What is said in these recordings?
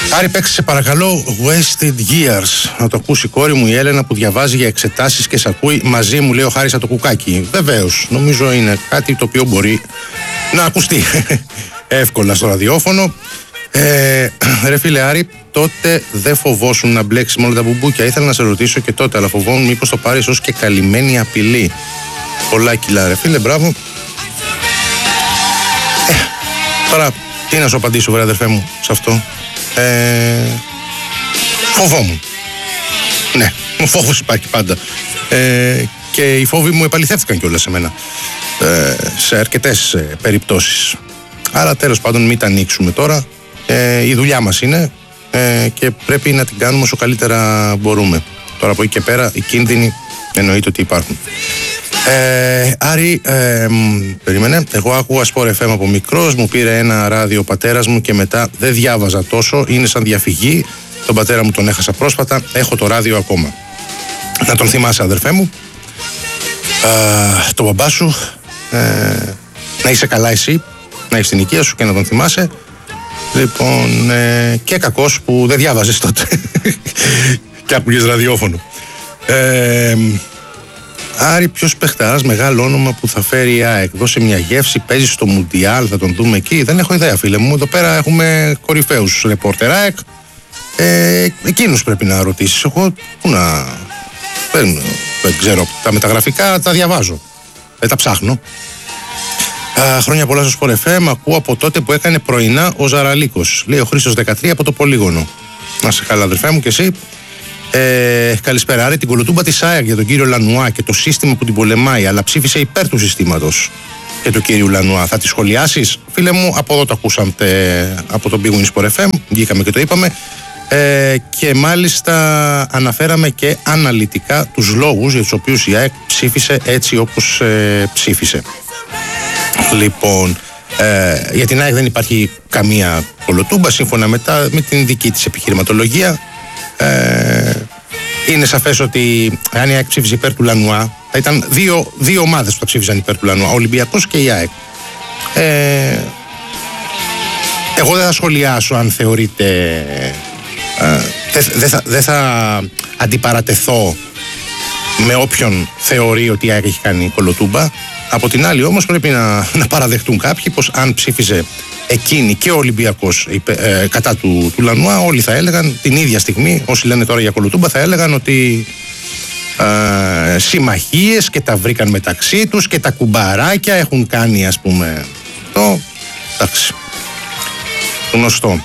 Άρη, παίξε σε παρακαλώ Wasted Years. Να το ακούσει η κόρη μου η Έλενα που διαβάζει για εξετάσεις και σε ακούει μαζί μου, λέει ο Χάρης από το κουκάκι. Βεβαίως, νομίζω είναι κάτι το οποίο μπορεί να ακουστεί εύκολα στο ραδιόφωνο. Ρε φίλε Άρη, τότε δεν φοβόσουν να μπλέξεις με όλα τα μπουμπούκια? Ήθελα να σε ρωτήσω και τότε, αλλά φοβόμουν μήπως το πάρεις ως και καλυμμένη απειλή. Πολλά κιλά, ρε φίλε, μπράβο. Τώρα, τι να σου απαντήσω, βρε αδερφέ μου, σε αυτό? Φοβόμουν. Ναι, ο φόβος υπάρχει πάντα. Και οι φόβοι μου επαληθεύτηκαν κιόλας σε μένα. Σε αρκετές περιπτώσεις. Άρα τέλος πάντων μην τα ανοίξουμε τώρα. Η δουλειά μας είναι και πρέπει να την κάνουμε όσο καλύτερα μπορούμε. Τώρα από εκεί και πέρα οι κίνδυνοι εννοείται ότι υπάρχουν. Άρη, περίμενε. Εγώ άκουγα Sport FM από μικρός. Μου πήρε ένα ράδιο ο πατέρας μου και μετά δεν διάβαζα τόσο. Είναι σαν διαφυγή. Τον πατέρα μου τον έχασα πρόσφατα. Έχω το ράδιο ακόμα. Να τον θυμάσαι, αδερφέ μου. Το μπαμπά σου. Να είσαι καλά εσύ. Να είσαι στην οικία σου και να τον θυμάσαι. Λοιπόν, και κακός που δεν διάβαζες τότε και άκουγες ραδιόφωνο. Άρη, ποιος παιχταράς μεγάλο όνομα που θα φέρει η ΑΕΚ? Δώσε μια γεύση, παίζει στο Μουντιάλ, θα τον δούμε εκεί? Δεν έχω ιδέα, φίλε μου. Εδώ πέρα έχουμε κορυφαίους ρεπόρτερ ΑΕΚ. Εκείνους πρέπει να ρωτήσεις. Εγώ πού να... Δεν ξέρω. Τα μεταγραφικά τα διαβάζω. Δεν τα ψάχνω. Χρόνια πολλά στο Sport FM. Ακούω από τότε που έκανε πρωινά ο Ζαραλίκος. Λέει ο Χρήστος 13 από το Πολύγωνο. Να σε καλά, αδερφέ μου, και εσύ. Καλησπέρα. Άρη, την κολοτούμπα της ΑΕΚ για τον κύριο Λανουά και το σύστημα που την πολεμάει, αλλά ψήφισε υπέρ του συστήματος και του κύριου Λανουά. Θα τη σχολιάσεις? Φίλε μου, από εδώ το ακούσαμε από τον Big Win Sport FM. Βγήκαμε και το είπαμε. Και μάλιστα αναφέραμε και αναλυτικά τους λόγους για τους οποίους η ΑΕΚ ψήφισε έτσι όπως ψήφισε. Λοιπόν, για την ΑΕΚ δεν υπάρχει καμία κολοτούμπα σύμφωνα με την δική της επιχειρηματολογία. Είναι σαφές ότι αν η ΑΕΚ ψήφιζε υπέρ του Λανουά, θα ήταν δύο ομάδες που θα ψήφιζαν υπέρ του Λανουά, ο Ολυμπιακός και η ΑΕΚ. Εγώ δεν θα σχολιάσω αν θεωρείτε, δεν θα αντιπαρατεθώ με όποιον θεωρεί ότι η ΑΕΚ έχει κάνει κολοτούμπα. Από την άλλη όμως πρέπει να παραδεχτούν κάποιοι πως αν ψήφιζε εκείνη και ο Ολυμπιακός κατά του Λανουά, όλοι θα έλεγαν την ίδια στιγμή, όσοι λένε τώρα για κολοτούμπα, θα έλεγαν ότι συμμαχίες και τα βρήκαν μεταξύ τους και τα κουμπαράκια έχουν κάνει, ας πούμε, το εντάξει, γνωστό.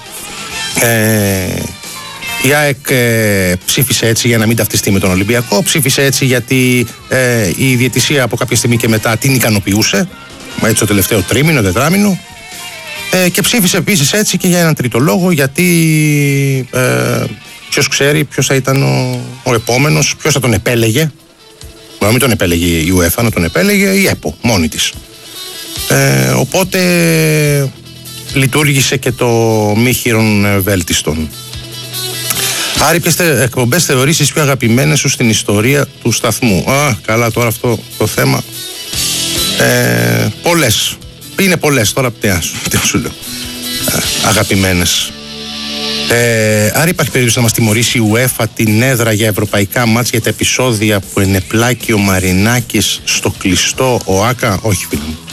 Η ΑΕΚ ψήφισε έτσι για να μην ταυτιστεί με τον Ολυμπιακό, ψήφισε έτσι γιατί η διαιτησία από κάποια στιγμή και μετά την ικανοποιούσε, έτσι το τελευταίο τρίμηνο, τετράμηνο, και ψήφισε επίσης έτσι και για έναν τρίτο λόγο, γιατί ποιος ξέρει ποιος θα ήταν ο επόμενος, ποιος θα τον επέλεγε. Να μην τον επέλεγε η UEFA, να τον επέλεγε η ΕΠΟ μόνη της. Οπότε λειτουργήσε και το μη χειρον βέλτιστον. Άρη, ποιες εκπομπές θεωρείς τις πιο αγαπημένες σου στην ιστορία του σταθμού? Καλά, τώρα αυτό το θέμα. Πολλές. Είναι πολλές τώρα, τι σου λέω. Αγαπημένες. Άρα υπάρχει περίπτωση να μας τιμωρήσει η UEFA την έδρα για ευρωπαϊκά μάτς για τα επεισόδια που ενεπλάκει ο Μαρινάκης στο κλειστό ο Άκα? Όχι, φίλε μου.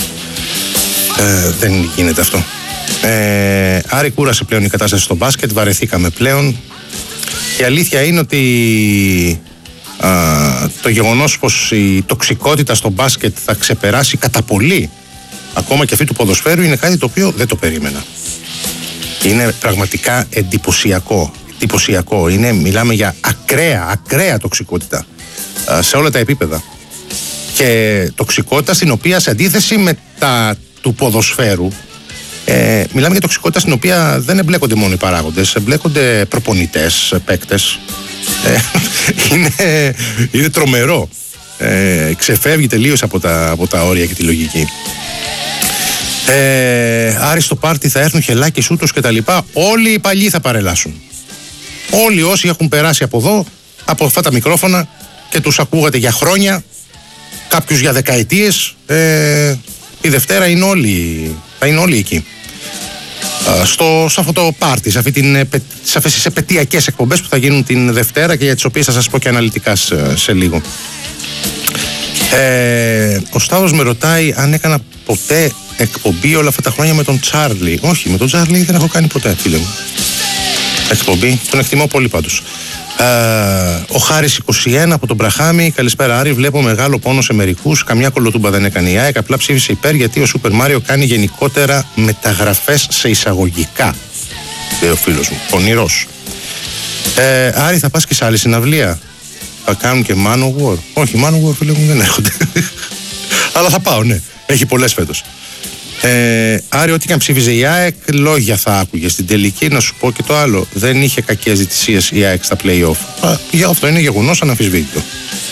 Δεν γίνεται αυτό. Άρη, κούρασε πλέον η κατάσταση στο μπάσκετ, βαρεθήκαμε πλέον. Η αλήθεια είναι ότι το γεγονός πως η τοξικότητα στο μπάσκετ θα ξεπεράσει κατά πολύ ακόμα και αυτή του ποδοσφαίρου είναι κάτι το οποίο δεν το περίμενα. Είναι πραγματικά εντυπωσιακό. Μιλάμε για ακραία τοξικότητα σε όλα τα επίπεδα. Και τοξικότητα στην οποία, σε αντίθεση με τα του ποδοσφαίρου, μιλάμε για τοξικότητα στην οποία δεν εμπλέκονται μόνο οι παράγοντες, εμπλέκονται προπονητές, παίκτες. Είναι τρομερό. Ξεφεύγει τελείως από τα όρια και τη λογική. Άρη, στο πάρτι θα έρθουν Χελάκης, Ούτος και τα λοιπά. Όλοι οι παλιοί θα παρελάσουν. Όλοι όσοι έχουν περάσει από εδώ, από αυτά τα μικρόφωνα και τους ακούγατε για χρόνια, κάποιους για δεκαετίες, η Δευτέρα θα είναι όλοι εκεί. σε αυτό το πάρτι, σε αυτές τις επετειακές εκπομπές που θα γίνουν την Δευτέρα και για τις οποίες θα σας πω και αναλυτικά σε λίγο. Ο Σταύρος με ρωτάει αν έκανα ποτέ εκπομπή όλα αυτά τα χρόνια με τον Τσάρλι. Όχι, με τον Τσάρλι δεν έχω κάνει ποτέ, φίλε μου, εκπομπή. Τον εκτιμώ πολύ πάντως. Ο Χάρης 21 από τον Μπραχάμι. Καλησπέρα Άρη, βλέπω μεγάλο πόνο σε μερικούς. Καμιά κολοτούμπα δεν έκανε η ΑΕΚ. Απλά ψήφισε υπέρ γιατί ο Σούπερ Μάριο κάνει γενικότερα μεταγραφές σε εισαγωγικά. Λέει ο φίλος μου, πονηρός. Άρη, θα πας και σε άλλη συναυλία? Θα κάνουν και Manowar? Όχι, Manowar φίλε μου δεν έρχονται. Αλλά θα πάω, ναι. Έχει πολλές φέτος. Άρη, ό,τι και αν ψήφιζε η ΑΕΚ, λόγια θα άκουγε. Στην τελική, να σου πω και το άλλο, δεν είχε κακές διαιτησίες η ΑΕΚ στα play-off. Για αυτό είναι γεγονός αναμφισβήτητο.